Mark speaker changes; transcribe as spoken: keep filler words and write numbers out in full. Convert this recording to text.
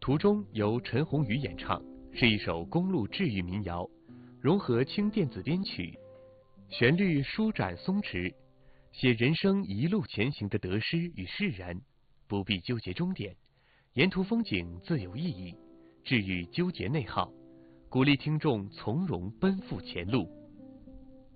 Speaker 1: 途中由陈鸿宇演唱，是一首公路治愈民谣，融合轻电子编曲，旋律舒展松弛，写人生一路前行的得失与释然，不必纠结终点，沿途风景自有意义，治愈纠结内耗，鼓励听众从容奔赴前路。